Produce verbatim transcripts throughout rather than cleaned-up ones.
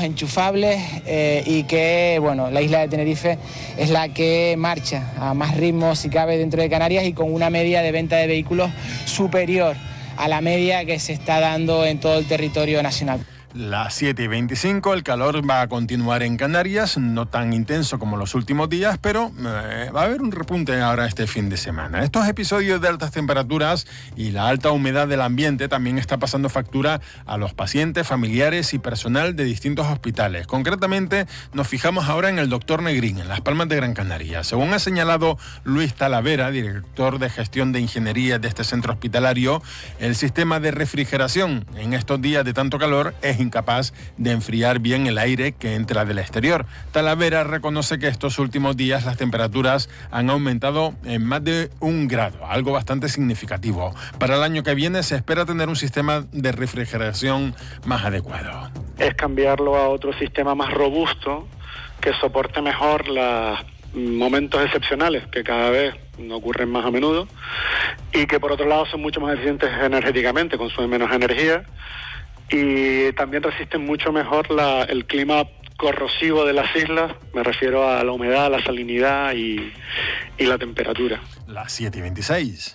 vehículos enchufables eh, y que, bueno, la isla de Tenerife es la que marcha a más ritmo, si cabe, dentro de Canarias y con una media de venta de vehículos superior a la media que se está dando en todo el territorio nacional. Las siete y veinticinco, el calor va a continuar en Canarias, no tan intenso como los últimos días, pero eh, va a haber un repunte ahora este fin de semana. Estos episodios de altas temperaturas y la alta humedad del ambiente también está pasando factura a los pacientes, familiares y personal de distintos hospitales. Concretamente, nos fijamos ahora en el doctor Negrín, en Las Palmas de Gran Canaria. Según ha señalado Luis Talavera, director de gestión de ingeniería de este centro hospitalario, el sistema de refrigeración en estos días de tanto calor es incapaz de enfriar bien el aire que entra del exterior. Talavera reconoce que estos últimos días las temperaturas han aumentado en más de un grado, algo bastante significativo. Para el año que viene se espera tener un sistema de refrigeración más adecuado. Es cambiarlo a otro sistema más robusto que soporte mejor los momentos excepcionales que cada vez ocurren más a menudo y que por otro lado son mucho más eficientes energéticamente, consumen menos energía y también resisten mucho mejor la, el clima corrosivo de las islas, me refiero a la humedad, la salinidad y, y la temperatura. Las siete y veintiséis.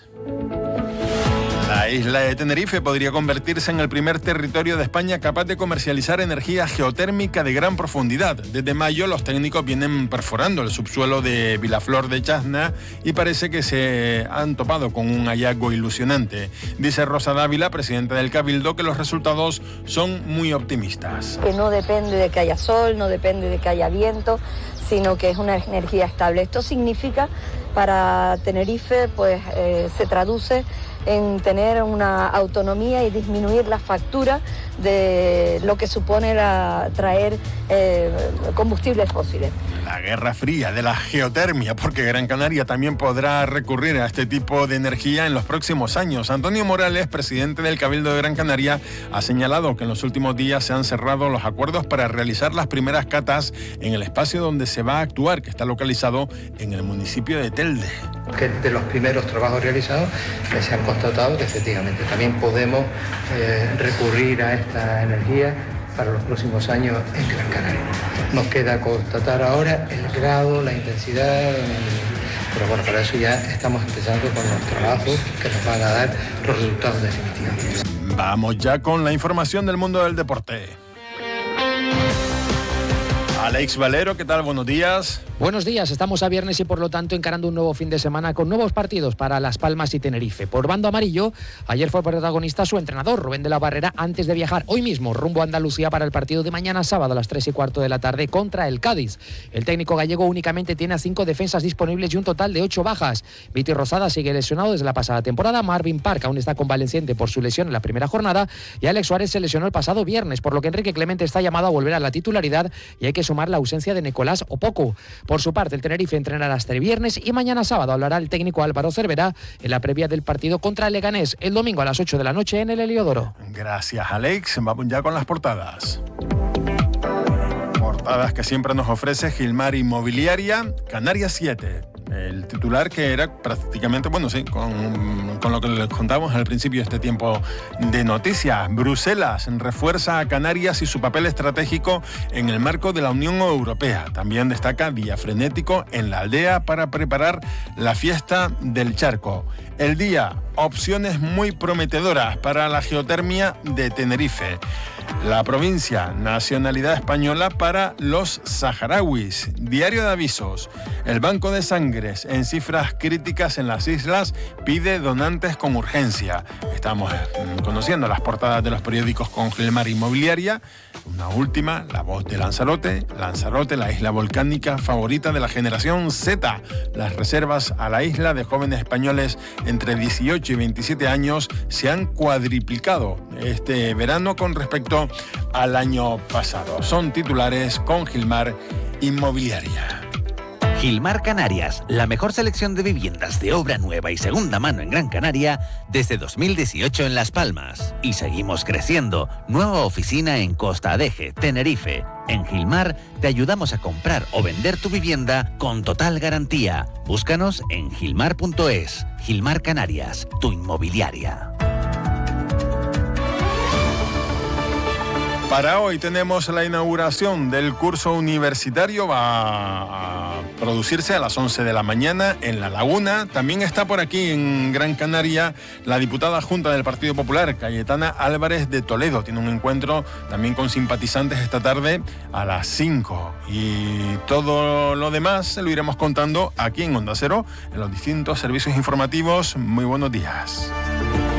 La isla de Tenerife podría convertirse en el primer territorio de España capaz de comercializar energía geotérmica de gran profundidad. Desde mayo los técnicos vienen perforando el subsuelo de Vilaflor de Chasna y parece que se han topado con un hallazgo ilusionante. Dice Rosa Dávila, presidenta del Cabildo, que los resultados son muy optimistas. Que no depende de que haya sol, no depende de que haya viento, sino que es una energía estable. Esto significa para Tenerife, pues eh, se traduce en tener una autonomía y disminuir la factura de lo que supone la, traer eh, combustibles fósiles. La guerra fría de la geotermia, porque Gran Canaria también podrá recurrir a este tipo de energía en los próximos años. Antonio Morales, presidente del Cabildo de Gran Canaria, ha señalado que en los últimos días se han cerrado los acuerdos para realizar las primeras catas en el espacio donde se va a actuar, que está localizado en el municipio de Telde. Que de los primeros trabajos realizados eh, se han constatado que efectivamente también podemos eh, recurrir a esta energía para los próximos años en Gran Canaria. Nos queda constatar ahora el grado, la intensidad, pero bueno, para eso ya estamos empezando con los trabajos que nos van a dar los resultados definitivos. Vamos ya con la información del mundo del deporte. Alex Valero, ¿qué tal? Buenos días. Buenos días, estamos a viernes y por lo tanto encarando un nuevo fin de semana con nuevos partidos para Las Palmas y Tenerife. Por bando amarillo, ayer fue protagonista su entrenador, Rubén de la Barrera, antes de viajar hoy mismo rumbo a Andalucía para el partido de mañana sábado a las tres y cuarto de la tarde contra el Cádiz. El técnico gallego únicamente tiene a cinco defensas disponibles y un total de ocho bajas. Viti Rosada sigue lesionado desde la pasada temporada, Marvin Park aún está convaleciente por su lesión en la primera jornada y Alex Suárez se lesionó el pasado viernes, por lo que Enrique Clemente está llamado a volver a la titularidad y hay que sumar la ausencia de Nicolás Opoku. Por su parte, el Tenerife entrenará hasta el viernes y mañana sábado hablará el técnico Álvaro Cervera en la previa del partido contra el Leganés el domingo a las ocho de la noche en el Heliodoro. Gracias, Alex. Vamos ya con las portadas. Portadas que siempre nos ofrece Gilmar Inmobiliaria, Canarias siete. El titular que era prácticamente, bueno, sí, con, con lo que les contamos al principio de este tiempo de noticias. Bruselas refuerza a Canarias y su papel estratégico en el marco de la Unión Europea. También destaca día frenético en la aldea para preparar la fiesta del charco. El día, opciones muy prometedoras para la geotermia de Tenerife. La provincia, nacionalidad española para los saharauis. Diario de avisos. El Banco de Sangres, en cifras críticas en las islas, pide donantes con urgencia. Estamos conociendo las portadas de los periódicos con Gilmar Inmobiliaria. Una última, La Voz de Lanzarote. Lanzarote, la isla volcánica favorita de la generación Z. Las reservas a la isla de jóvenes españoles entre dieciocho y veintisiete años se han cuadriplicado este verano con respecto al año pasado. Son titulares con Gilmar Inmobiliaria. Gilmar Canarias, la mejor selección de viviendas de obra nueva y segunda mano en Gran Canaria desde dos mil dieciocho en Las Palmas. Y seguimos creciendo. Nueva oficina en Costa Adeje, Tenerife. En Gilmar te ayudamos a comprar o vender tu vivienda con total garantía. Búscanos en gilmar punto es. Gilmar Canarias, tu inmobiliaria. Para hoy tenemos la inauguración del curso universitario, va a producirse a las once de la mañana en La Laguna. También está por aquí en Gran Canaria la diputada adjunta del Partido Popular, Cayetana Álvarez de Toledo. Tiene un encuentro también con simpatizantes esta tarde a las cinco. Y todo lo demás se lo iremos contando aquí en Onda Cero, en los distintos servicios informativos. Muy buenos días.